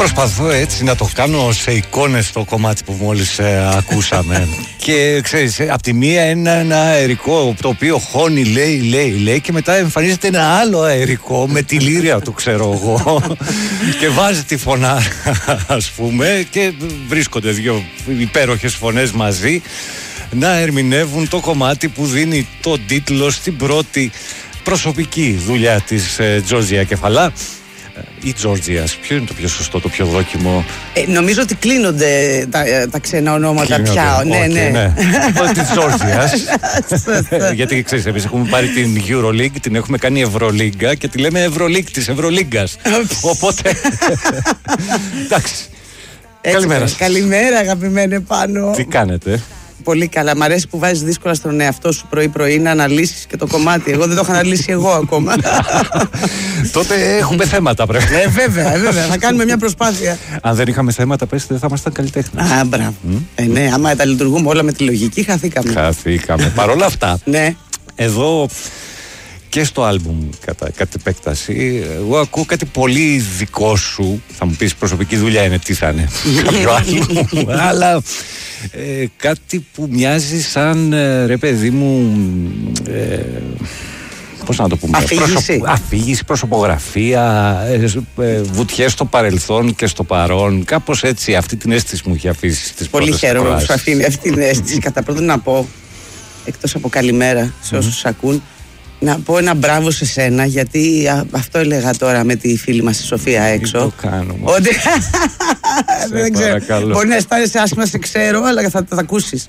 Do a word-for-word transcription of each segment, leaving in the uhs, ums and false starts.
προσπαθώ έτσι να το κάνω σε εικόνες το κομμάτι που μόλις ε, ακούσαμε. Και ξέρεις, απ' τη μία ένα, ένα αερικό το οποίο χώνει, λέει, λέει, λέει, και μετά εμφανίζεται ένα άλλο αερικό με τη λύρια του, ξέρω εγώ, και βάζει τη φωνά, ας πούμε, και βρίσκονται δύο υπέροχες φωνές μαζί να ερμηνεύουν το κομμάτι που δίνει τον τίτλο στην πρώτη προσωπική δουλειά της Τζόρτζια Κεφαλά ή Τζόρτζιας. Ποιο είναι το πιο σωστό, το πιο δόκιμο? Ε, νομίζω ότι κλείνονται τα, τα ξένα ονόματα κλείνονται πια. Okay, ναι, ναι. ναι. Της Τζόρτζιας. Γιατί ξέρεις, εμείς έχουμε πάρει την Euroleague, την έχουμε κάνει Ευρωλίγκα και τη λέμε Ευρωλίγκ της Ευρωλίγκας. Οπότε. Εντάξει. Καλημέρα. Καλημέρα, αγαπημένε Πάνο. Τι κάνετε? Πολύ καλά. Μ' αρέσει που βάζεις δύσκολα στον εαυτό σου πρωί-πρωί να αναλύσεις και το κομμάτι. Εγώ δεν το έχω αναλύσει εγώ ακόμα. Τότε έχουμε θέματα, πρέπει. Ε, βέβαια, βέβαια. Θα κάνουμε μια προσπάθεια. Αν δεν είχαμε θέματα, πες, δεν θα ήμασταν καλλιτέχνες. Α, μπράβο. Mm? Ε, ναι, άμα τα λειτουργούμε όλα με τη λογική, χαθήκαμε. Χαθήκαμε. Παρ' όλα αυτά, ναι. Εδώ και στο άλμπουμ κατά, κατά επέκταση, εγώ ακούω κάτι πολύ δικό σου. Θα μου πεις, προσωπική δουλειά είναι, τι θα είναι, κάποιο άλλο. Αλλά ε, κάτι που μοιάζει σαν, ε, ρε παιδί μου, ε, πώς να το πούμε, αφήγηση, προσωπ... αφήγηση προσωπογραφία, ε, ε, βουτιές στο παρελθόν και στο παρόν. Κάπως έτσι, αυτή την αίσθηση μου έχει αφήσει στις πολύ πρώτες χαίρομαι εκφράσεις. που σου αφήνει αυτή την αίσθηση. Κατά πρώτον να πω, εκτός από καλημέρα σε όσους mm-hmm. ακούν, να πω ένα μπράβο σε σένα, γιατί α, αυτό έλεγα τώρα με τη φίλη μας η Σοφία έξω. Τι το κάνουμε. Ότι δεν ξέρω, μπορεί να αισθάνεσαι άσχημα, σε ξέρω, αλλά θα τα ακούσεις.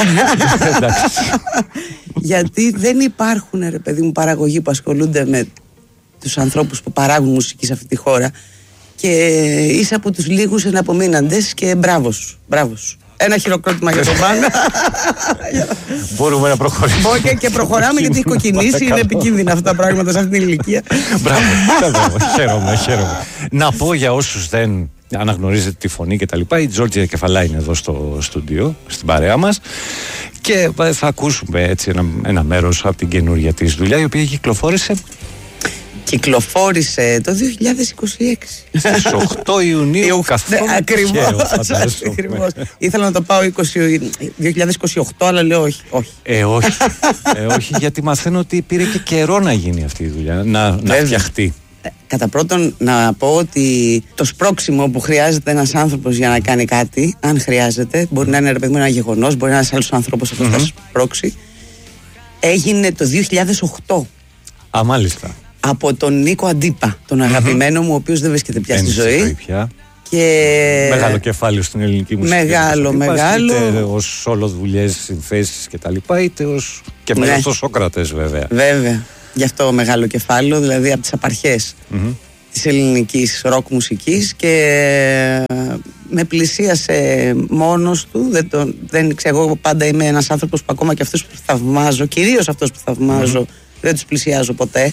Γιατί δεν υπάρχουν, ρε παιδί μου, παραγωγοί που ασχολούνται με τους ανθρώπους που παράγουν μουσική σε αυτή τη χώρα, και είσαι από τους λίγους εναπομείναντες, και μπράβο σου, μπράβο σου. Ένα χειροκρότημα για τον Πάνο. Μπορούμε να προχωρήσουμε. Και, και προχωράμε, γιατί έχει κοκκινήσει. Είναι επικίνδυνα αυτά τα πράγματα σε αυτή την ηλικία. Μπράβο, χαίρομαι, χαίρομαι. Να πω για όσους δεν αναγνωρίζετε τη φωνή και τα λοιπά, η Τζόρτζια Κεφαλά είναι εδώ στο στούντιο, στην παρέα μας, και θα ακούσουμε έτσι ένα, ένα μέρος από την καινούργια της δουλειά, η οποία κυκλοφόρησε. Κυκλοφόρησε το δύο χιλιάδες είκοσι έξι. Στις οκτώ Ιουνίου, καθόλου ακριβώς. Ήθελα να το πάω δύο χιλιάδες είκοσι οκτώ, αλλά λέω όχι. όχι. Ε, όχι. ε, όχι, γιατί μαθαίνω ότι πήρε και καιρό να γίνει αυτή η δουλειά, να, να φτιαχτεί. Κατά πρώτον, να πω ότι το σπρώξιμο που χρειάζεται ένας άνθρωπος για να κάνει κάτι, αν χρειάζεται, μπορεί να είναι, ρε παιδί μου, ένα γεγονός, μπορεί να είναι ένας άλλος άνθρωπος αυτός που θα σπρώξει, έγινε το δύο χιλιάδες οκτώ. Α, μάλιστα. Από τον Νίκο Αντίπα, τον αγαπημένο μου, ο οποίος δεν βρίσκεται πια στη ζωή. Πια. Και... Μεγάλο κεφάλαιο στην ελληνική μουσική. Μεγάλο, μεγάλο. Είτε ως όλο δουλειές, συνθέσεις και τα λοιπά, είτε ως και μέσα στο Σόκρατες, βέβαια. Βέβαια. Γι' αυτό μεγάλο κεφάλαιο, δηλαδή από τις απαρχές mm-hmm. της ελληνικής ροκ μουσικής, και με πλησίασε μόνος του. Δεν, το, δεν ξέρω, εγώ πάντα είμαι ένας άνθρωπος που ακόμα και αυτούς που θαυμάζω, κυρίως αυτούς που θαυμάζω, mm-hmm. δεν τους πλησιάζω ποτέ.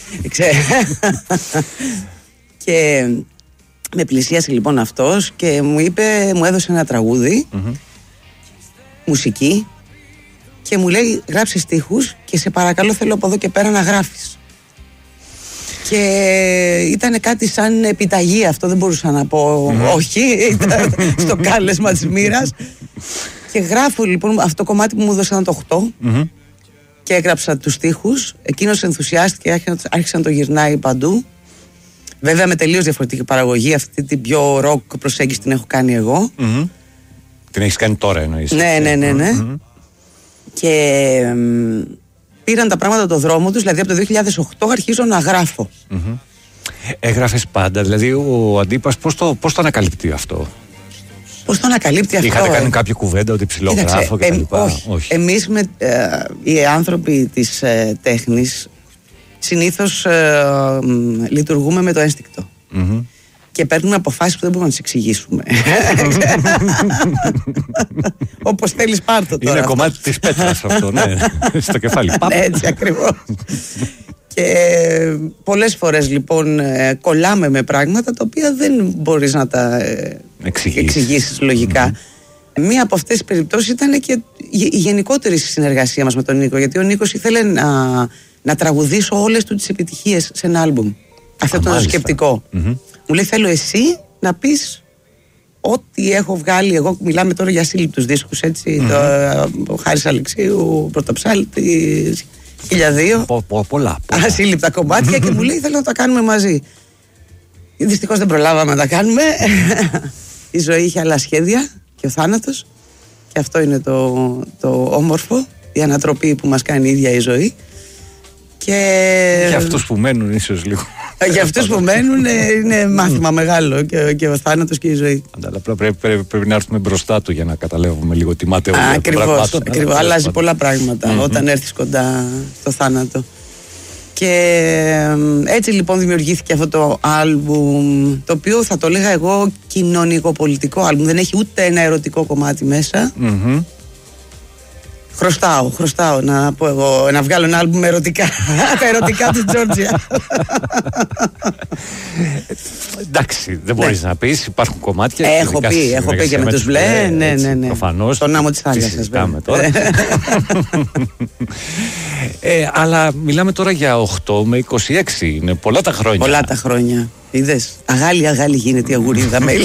Και με πλησίασε λοιπόν αυτός και μου είπε, μου έδωσε ένα τραγούδι, mm-hmm. μουσική, και μου λέει, γράψε στίχους και σε παρακαλώ θέλω από εδώ και πέρα να γράφεις. Και ήταν κάτι σαν επιταγή αυτό, δεν μπορούσα να πω mm-hmm. όχι, ήταν στο κάλεσμα της μοίρας. Και γράφω λοιπόν αυτό το κομμάτι που μου έδωσαν το οκτώ, mm-hmm. και έγραψα τους στίχους. Εκείνος ενθουσιάστηκε, άρχισε να το γυρνάει παντού. Βέβαια με τελείως διαφορετική παραγωγή. Αυτή την πιο ροκ προσέγγιση την έχω κάνει εγώ. Mm-hmm. Την έχεις κάνει τώρα, εννοείς? Ναι, ναι, ναι, ναι. Mm-hmm. Και μ, πήραν τα πράγματα το δρόμο τους. Δηλαδή από το δύο χιλιάδες οκτώ αρχίζω να γράφω. Mm-hmm. Έγραφες πάντα? Δηλαδή ο Αντίπας πώς το, πώς το ανακαλύπτει αυτό? Πώς το ανακαλύπτει αυτό? Είχατε κάνει ε? κάποια κουβέντα ότι ψιλογράφω και τα λοιπά? Όχι. όχι. Εμείς με, ε, οι άνθρωποι της ε, τέχνης συνήθως ε, ε, λειτουργούμε με το ένστικτο. Mm-hmm. Και παίρνουμε αποφάσεις που δεν μπορούμε να τις εξηγήσουμε. Όπως θέλεις πάρ' το τώρα. Είναι κομμάτι της πέτρας αυτό, ναι. Στο κεφάλι. Έτσι ακριβώς. Και πολλές φορές λοιπόν κολλάμε με πράγματα τα οποία δεν μπορείς να τα εξηγήσεις, εξηγήσεις λογικά. Mm-hmm. Μία από αυτές τις περιπτώσεις ήταν και η γενικότερη συνεργασία μας με τον Νίκο, γιατί ο Νίκος ήθελε να, να τραγουδήσω όλες του τις επιτυχίες σε ένα άλμπουμ. Αυτό ήταν το σκεπτικό. Mm-hmm. Μου λέει, θέλω εσύ να πεις ό,τι έχω βγάλει. Εγώ μιλάμε τώρα για σύλληπτους δίσκους, έτσι. Mm-hmm. Το, ο Χάρης Αλεξίου, Πρωτοψάλτη, χίλια δύο. Πο, πο, πολλά. πολλά. Ασύλληπτα κομμάτια και μου λέει θέλω να τα κάνουμε μαζί. Δυστυχώς δεν προλάβαμε να τα κάνουμε. Η ζωή είχε άλλα σχέδια και ο θάνατος. Και αυτό είναι το, το όμορφο, η ανατροπή που μας κάνει η ίδια η ζωή. Και για αυτούς που μένουν ίσως λίγο. Για αυτούς που μένουν είναι μάθημα μεγάλο και, και ο θάνατος και η ζωή. Αλλά πρέπει, πρέπει, πρέπει να έρθουμε μπροστά του για να καταλάβουμε λίγο τη ματαιότητα. Ακριβώς, ακριβώς. Αλλάζει πολλά πράγματα mm-hmm. όταν έρθεις κοντά στο θάνατο. Και έτσι λοιπόν δημιουργήθηκε αυτό το άλμπουμ, το οποίο θα το έλεγα εγώ κοινωνικοπολιτικό άλμπουμ. Δεν έχει ούτε ένα ερωτικό κομμάτι μέσα. Mm-hmm. Χρωστάω, χρωστάω να πω εγώ, να βγάλω ένα άλμπουμ ερωτικά. Τα ερωτικά της Τζόρτζια. Εντάξει, δεν μπορείς να πεις, υπάρχουν κομμάτια. Έχω πει, έχω πει και με τους μπλε. Ναι, ναι, ναι. Προφανώς. Τον άμμο της θάλασσας. Συζητάμε τώρα. ε, αλλά μιλάμε τώρα για οκτώ με είκοσι έξι. Είναι πολλά τα χρόνια. Πολλά τα χρόνια. Είδες, αγάλη αγάλη γίνεται η αγουρίδα με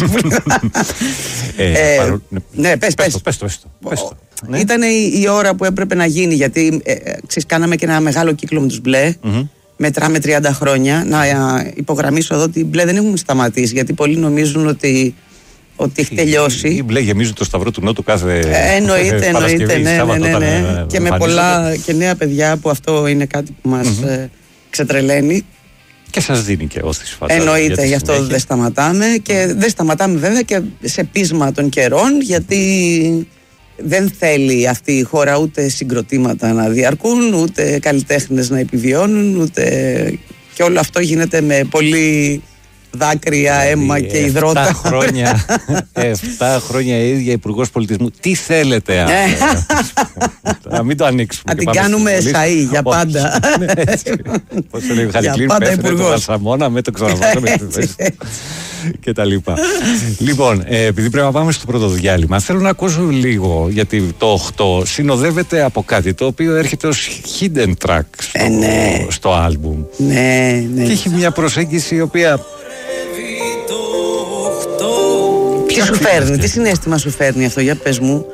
ε, παρο... Ναι, πες, πες. Πες το, πες το. Ναι. Ήταν η, η ώρα που έπρεπε να γίνει, γιατί ε, ξέρεις, κάναμε και ένα μεγάλο κύκλο με τους μπλε. Mm-hmm. Μετράμε τριάντα χρόνια. Να ε, υπογραμμίσω εδώ ότι οι μπλε δεν έχουν σταματήσει, γιατί πολλοί νομίζουν ότι, ότι έχει τελειώσει. Οι μπλε γεμίζουν το Σταυρό του Νότου κάθε ε, εννοείται, εννοείται, ναι, ναι, ναι, ναι, ναι. Και με πολλά και νέα παιδιά, που αυτό είναι κάτι που μας mm-hmm. ε, ξετρελαίνει. Και σας δίνει και όθηση, φαντάζομαι. Εννοείται, γι' αυτό συνέχεια. Δεν σταματάμε. Και δεν σταματάμε βέβαια και σε πείσμα των καιρών, γιατί δεν θέλει αυτή η χώρα ούτε συγκροτήματα να διαρκούν, ούτε καλλιτέχνες να επιβιώνουν, ούτε... και όλο αυτό γίνεται με πολύ δάκρυα, αίμα και υδρότα. Εφτά χρόνια, εφτά χρόνια η ίδια Υπουργός Πολιτισμού. Τι θέλετε, να μην το ανοίξουμε. Να την κάνουμε σαΐ για πάντα. Πώς το λέει ο Χαρικλίν, πέφτει το Βαλσαμόνα με το ξαναβάζουμε και τα λοιπά. Λοιπόν, επειδή πρέπει να πάμε στο πρώτο διάλειμμα, θέλω να ακούσω λίγο, γιατί το οκτώ συνοδεύεται από κάτι το οποίο έρχεται ως hidden track στο, ε, ναι. στο άλμπουμ. Ναι, ναι. Και έχει μια προσέγγιση η οποία... Τι σου φέρνει, τι συναίσθημα σου φέρνει αυτό, για πες μου.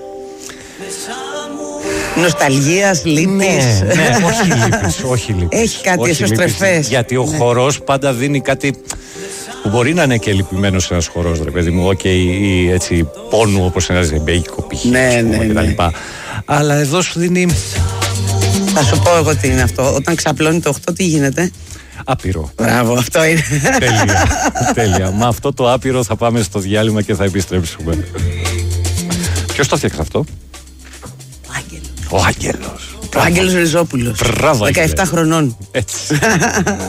Νοσταλγίας, λύπης. Ναι, ναι, όχι λύπης, όχι λύπης. Έχει κάτι εσωστρεφές. Γιατί ο ναι. χορός πάντα δίνει κάτι που μπορεί να είναι και λυπημένος ένας χορός, ρε παιδί μου, okay, ή έτσι πόνου, όπως ένας ζεμπέικο π.χ. Ναι, ναι, ναι. κτλ. Αλλά εδώ σου δίνει... Θα σου πω εγώ τι είναι αυτό. Όταν ξαπλώνει το οκτώ, τι γίνεται? Άπειρο. Μπράβο, αυτό είναι. Τέλεια, τέλεια. Με αυτό το άπειρο θα πάμε στο διάλειμμα και θα επιστρέψουμε. Ποιος το φτιάξε αυτό? Ο Άγγελος. Ο Άγγελος. Ο Άγγελος Ριζόπουλος. Μπράβο, δεκαεπτά χρονών. Έτσι.